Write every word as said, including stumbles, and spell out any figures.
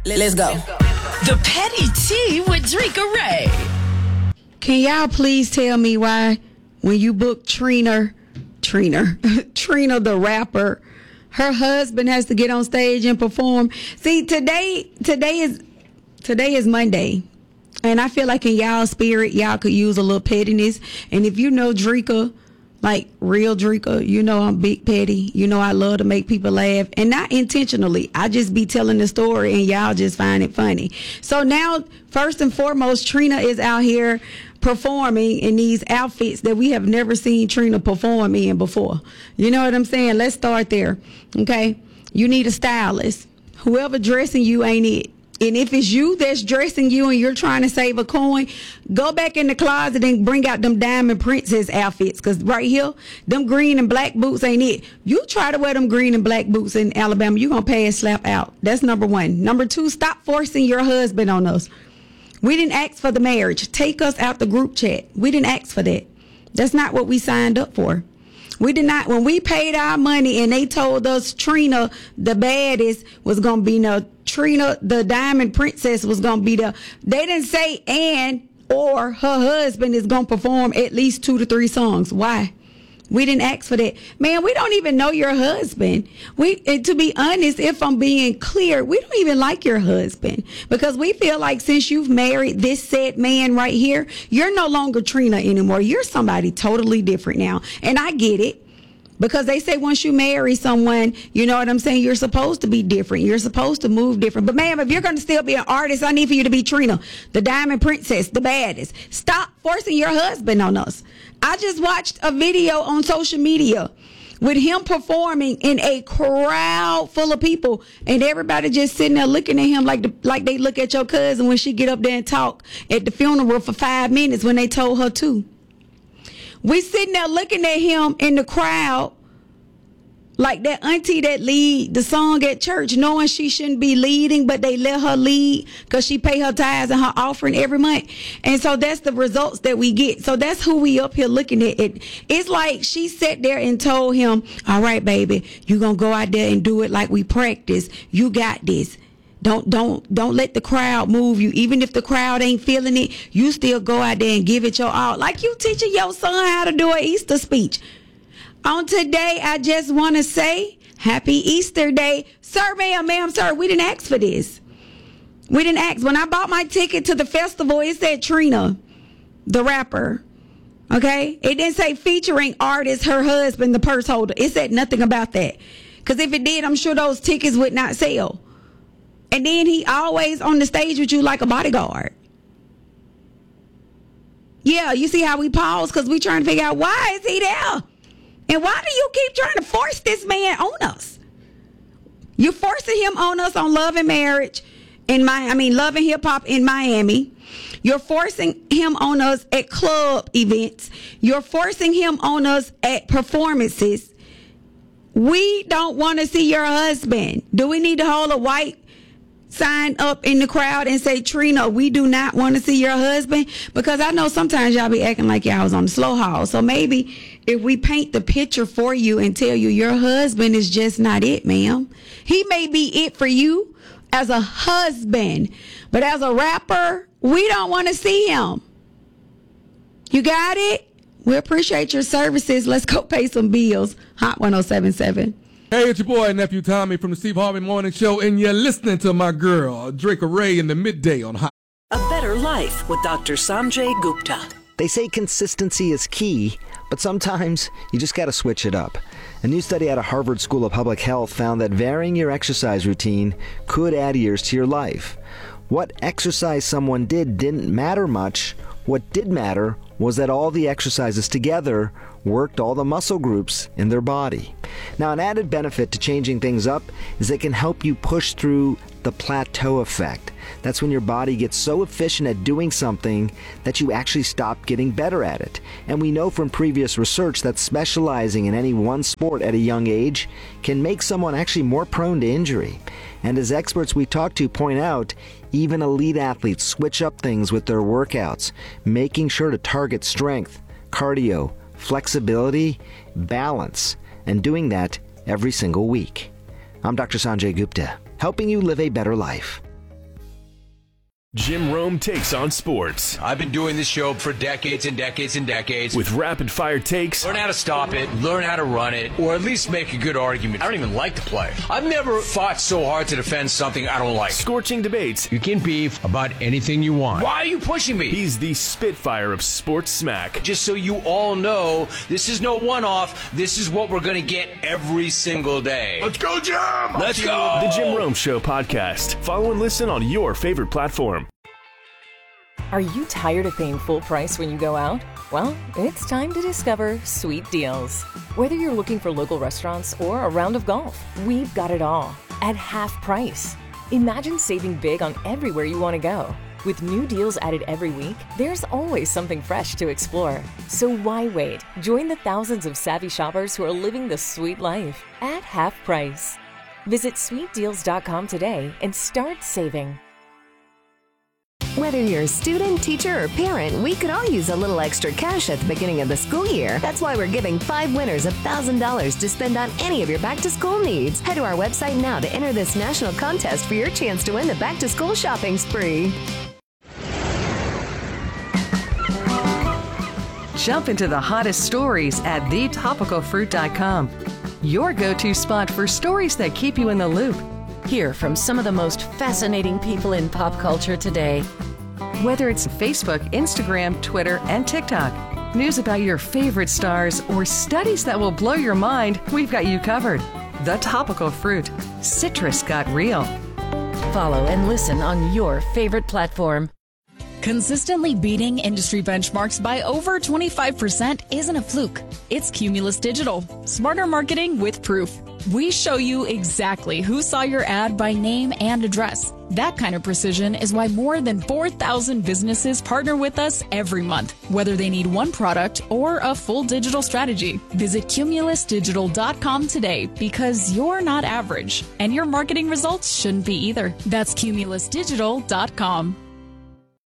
Let's go. The Petty Tea with Drika Ray. Can y'all please tell me why when you book Trina, Trina, Trina the rapper, her husband has to get on stage and perform? See, today, today is today is Monday, and I feel like in y'all spirit, y'all could use a little pettiness. And if you know Drika, like real Drika, you know I'm big petty. You know I love to make people laugh, and not intentionally. I just be telling the story, and y'all just find it funny. So now, first and foremost, Trina is out here performing in these outfits that we have never seen Trina perform in before. You know what I'm saying? Let's start there. Okay? You need a stylist. Whoever dressing you ain't it. And if it's you that's dressing you and you're trying to save a coin, go back in the closet and bring out them diamond princess outfits. Because right here, them green and black boots ain't it. You try to wear them green and black boots in Alabama, you're going to pass slap out. That's number one. Number two, stop forcing your husband on us. We didn't ask for the marriage. Take us out the group chat. We didn't ask for that. That's not what we signed up for. We did not, when we paid our money and they told us Trina, the baddest, was going to be no, Trina, the diamond princess, was going to be the, they didn't say and or her husband is going to perform at least two to three songs. Why? We didn't ask for that. Man, we don't even know your husband. We, and to be honest, if I'm being clear, we don't even like your husband because we feel like since you've married this said man right here, you're no longer Trina anymore. You're somebody totally different now. And I get it because they say once you marry someone, you know what I'm saying? You're supposed to be different. You're supposed to move different. But ma'am, if you're going to still be an artist, I need for you to be Trina, the diamond princess, the baddest. Stop forcing your husband on us. I just watched a video on social media with him performing in a crowd full of people, and everybody just sitting there looking at him like the, like they look at your cousin when she get up there and talk at the funeral for five minutes when they told her to. We sitting there looking at him in the crowd like that auntie that lead the song at church, knowing she shouldn't be leading, but they let her lead because she pay her tithes and her offering every month. And so that's the results that we get. So that's who we up here looking at. It. It's like she sat there and told him, all right, baby, you going to go out there and do it like we practice. You got this. Don't, don't, don't let the crowd move you. Even if the crowd ain't feeling it, you still go out there and give it your all. Like you teaching your son how to do an Easter speech. On today, I just want to say happy Easter Day. Sir, ma'am, ma'am, sir, we didn't ask for this. We didn't ask. When I bought my ticket to the festival, it said Trina, the rapper. Okay? It didn't say featuring artist, her husband, the purse holder. It said nothing about that. Because if it did, I'm sure those tickets would not sell. And then he always on the stage with you like a bodyguard. Yeah, you see how we pause? Because we trying to figure out why is he there? And why do you keep trying to force this man on us? You're forcing him on us on Love and Marriage in my, I mean, Love and Hip Hop in Miami. You're forcing him on us at club events. You're forcing him on us at performances. We don't want to see your husband. Do we need to hold a white sign up in the crowd and say, Trina, we do not want to see your husband? Because I know sometimes y'all be acting like y'all was on the slow haul. So maybe if we paint the picture for you and tell you your husband is just not it, ma'am. He may be it for you as a husband, but as a rapper, we don't want to see him. You got it? We appreciate your services. Let's go pay some bills. Hot one oh seven point seven. Hey, it's your boy, Nephew Tommy from the Steve Harvey Morning Show, and you're listening to my girl, Drika Ray, in the midday on Hot. A Better Life with Doctor Sanjay Gupta. They say consistency is key, but sometimes you just got to switch it up. A new study out of Harvard School of Public Health found that varying your exercise routine could add years to your life. What exercise someone did didn't matter much. What did matter was that all the exercises together worked all the muscle groups in their body. Now, an added benefit to changing things up is they can help you push through the plateau effect. That's when your body gets so efficient at doing something that you actually stop getting better at it. And we know from previous research that specializing in any one sport at a young age can make someone actually more prone to injury. And as experts we talk to point out, even elite athletes switch up things with their workouts, making sure to target strength, cardio, flexibility, balance, and doing that every single week. I'm Doctor Sanjay Gupta, helping you live a better life. Jim Rome takes on sports. I've been doing this show for decades and decades and decades. With rapid-fire takes. Learn how to stop it, learn how to run it, or at least make a good argument. I don't even like to play. I've never fought so hard to defend something I don't like. Scorching debates. You can beef about anything you want. Why are you pushing me? He's the Spitfire of sports smack. Just so you all know, this is no one-off. This is what we're going to get every single day. Let's go, Jim! Let's go! The Jim Rome Show podcast. Follow and listen on your favorite platform. Are you tired of paying full price when you go out? Well, it's time to discover Sweet Deals. Whether you're looking for local restaurants or a round of golf, we've got it all at half price. Imagine saving big on everywhere you want to go. With new deals added every week, there's always something fresh to explore. So why wait? Join the thousands of savvy shoppers who are living the sweet life at half price. Visit sweet deals dot com today and start saving. Whether you're a student, teacher, or parent, we could all use a little extra cash at the beginning of the school year. That's why we're giving five winners one thousand dollars to spend on any of your back-to-school needs. Head to our website now to enter this national contest for your chance to win the back-to-school shopping spree. Jump into the hottest stories at the topical fruit dot com. Your go-to spot for stories that keep you in the loop. Hear from some of the most fascinating people in pop culture today. Whether it's Facebook, Instagram, Twitter, and TikTok, news about your favorite stars, or studies that will blow your mind, we've got you covered. The Topical Fruit. Citrus got real. Follow and listen on your favorite platform. Consistently beating industry benchmarks by over twenty-five percent isn't a fluke. It's Cumulus Digital. Smarter marketing with proof. We show you exactly who saw your ad by name and address. That kind of precision is why more than four thousand businesses partner with us every month, whether they need one product or a full digital strategy. Visit cumulus digital dot com today because you're not average, and your marketing results shouldn't be either. That's cumulus digital dot com.